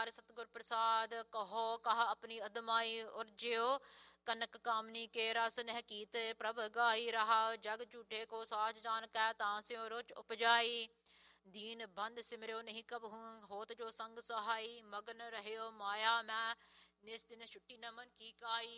सतगुर प्रसाद कहो कहा अपनी अदमाई उर्ज्यो कनक कामनी के रस नह कीत प्रभ गाई रहा जग झूठे को साज जान कै तांस्यो रुच उपजाई दीन बंद सिमरियो नहीं कबहू होत जो संग सहाई मगन रहयो माया मैं निस दिन छुट्टी न मन की काई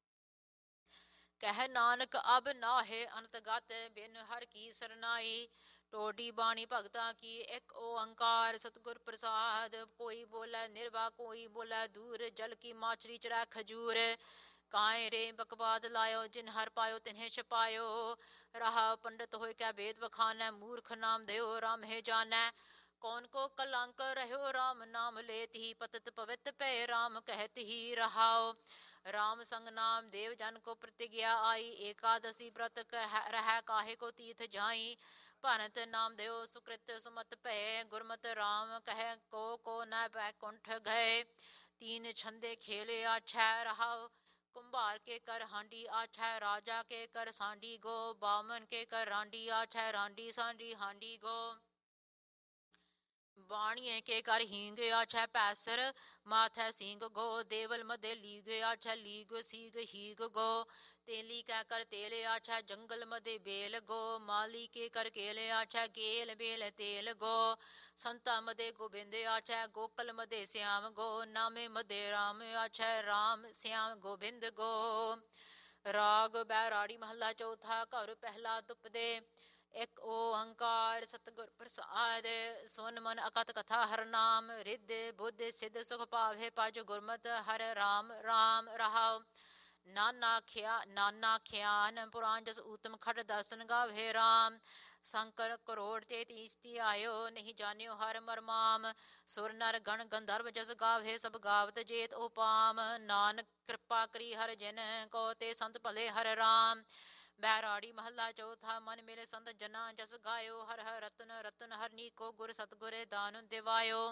कह नानक अब नाहे अनतगत बिन हर की सरनाई टोडी बाणी भगता की एक ओंकार सतगुर प्रसाद कोई बोले निर्वा कोई बोले दूर जल की माचरी चरा खजूर काए रे बकवाद लायो जिन हर पायो तिन्हें छपायो रहा पंडित होय क्या भेद बखाना मूर्ख नाम दयो राम है जानै कौन को कलंक रहो राम नाम लेत ही पतत पवित पे राम कहत ही रहाओ राम संग नाम देव जन को प्रतिज्ञा आई एकादशी व्रत रह काहे को तीर्थ जाई भनत नाम देव सुकृत सुमत पे गुरमत राम कह को न बैकुंठ गए तीन छंदे खेले आछै रहाओ कुंभार के कर हांडी आछै राजा के कर सांडी गो बामन के कर रांडी आछै रांडी सांडी हांडी गो बाणिये के कर हींग आछै पैसर माथै सिंह गो देवल मदे लीग आछै लीग सीग हीग गो तेली कै कर तेल आछै जंगल मदे बेल गो माली के कर केले आछै केल बेल तेल गो संता मदे गोबिंद आछै गोकल मदे श्याम गो नामे मदे राम आछै राम श्याम गोबिंद गो राग बैराड़ी महला चौथा घर पहला तुपदे एक ओंकार सतगुर प्रसाद सुन मन अकत कथा हर नाम रिद्ध बुद्ध सिद्ध सुख पावे पज गुरमत हर राम राम रहाओ नाना ख्यान पुराण जस उत्तम खट दर्शन गावे राम शंकर करोड़ तेतीस आयो नहीं जानियो हर मरमाम सुर नर गण गंधर्व जस गावे सब गावत जेत उपाम नानक कृपा करी हर जिन को ते संत भले हर राम बैराड़ी महला चौथा मन मेरे संत जना जस गायो हर हर रतन रतन हर नीको गुर सतगुर दान दिवायो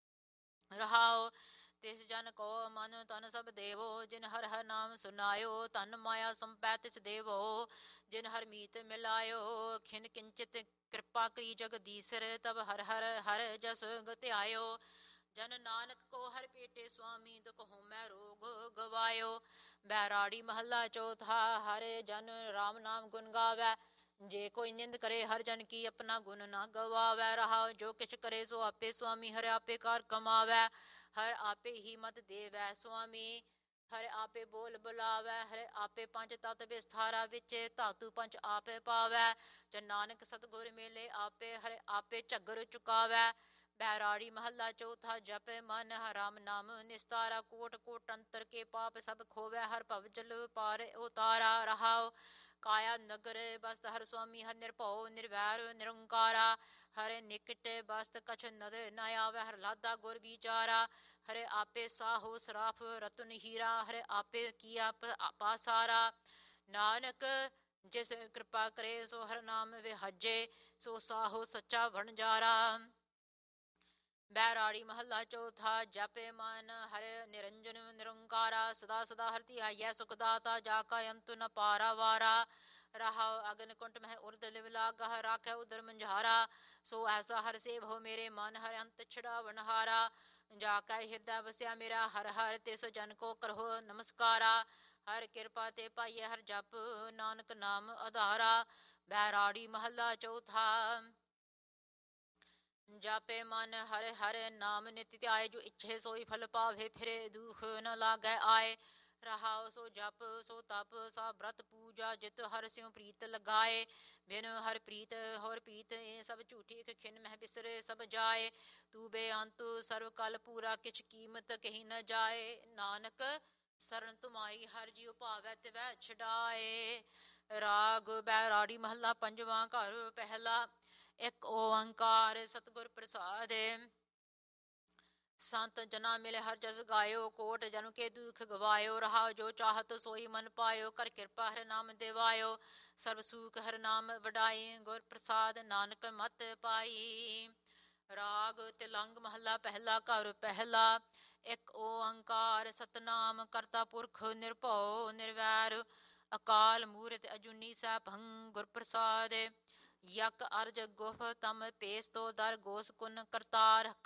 रहाओ तिस जन को मन तन सब देवो जिन हर हर नाम सुनायो तन माया संपै तिस देवो जिन हर मीत मिलायो खिन किंचित कृपा करी जगदीसर तब हर हर हर जस गत्यायो जन नानक को हर पेटे स्वामी दुख होमै रोग गवायो बैराड़ी महला चौथा हरे जन राम नाम गुण गावै जे कोई निंद करे हर जन की अपना गुण ना गवावै रहा जो किछ करे सो आपे स्वामी हर आपे कार कमावै हर आपे ही मत देवै स्वामी हर आपे बोल बुलावै हर आपे पंच तत विस्तारा विच धातु पंच आपे पावै जन नानक सतगुर मेले आपे हर आपे झगर चुकावै बैराड़ी महला चौथा जप मन राम नाम निस्तारा कोट कोट अंतर के पाप सब खोवै हर भव जल पार उतारा रहाओ काया नगर बस्त हर स्वामी हर निर्भव निर्वैर निरंकारा हर निकट बस्त कछ नदर न आवे हर लादा गुर विचारा हरे आपे साहो सराफ रतन हीरा हरे आपे किया पासारा नानक जिस कृपा करे सो हर नाम विहजे सो साहो सच्चा भंडारा बैराड़ी महला चौथा जपे मन हर निरंजन निरंकारा सदा सदा हर ध्याय सुखदाता जाका अंत न पारा वारा रहा अगन कुंट मह उर्द लिवला गह राखै उदर मंझारा सो ऐसा हर सेव हो मेरे मन हर अंत छड़ावनहारा जाकै हृदय बसया मेरा हर हर तिस जन को करहो नमस्कारा हर कृपा ते पाइये हर जप नानक नाम आधारा बैराड़ी महला चौथा जापे मन हर हर नाम नित्य ध्याय जो इच्छे सोई फल पावे फिरे दुख न लागे आए रहाओ सो जप सो तप सा व्रत पूजा जित हर स्यों प्रीत लगाए बिन हर प्रीत होर प्रीत सब झूठी खिन मह बिसरे सब जाए तू बेअंत सर्व कल पूरा किछ कीमत कही न जाए नानक शरण तुमाई हर जीव भावै तिवै छडाए राग बैराड़ी महला पंजवां घर पहला एक ओंकार सतगुर प्रसाद संत जना मिले हर जस गायो कोट जन्म के दुख गवायो रहा जो चाहत सोई मन पायो कर कृपा हर नाम देवायो सर्व सुख हर नाम वडाई गुर प्रसाद नानक मत पाई राग तिलंग महला पहला घर पहला एक ओंकार सतनाम करता पुरख निरभਉ निर्वैर अकाल मूरत अजूनी सैभं गुर प्रसाद यक अर्ज गुफ तम पेस तो दर गोस कुन करतार